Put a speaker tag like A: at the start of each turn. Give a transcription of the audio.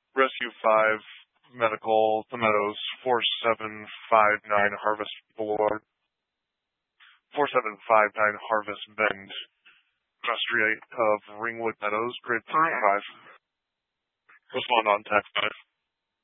A: Rescue 5, Medical, The Meadows, 4759 Harvest Boulevard, 4759 Harvest Bend, Street of Ringwood Meadows, grid 35. Respond on text 5.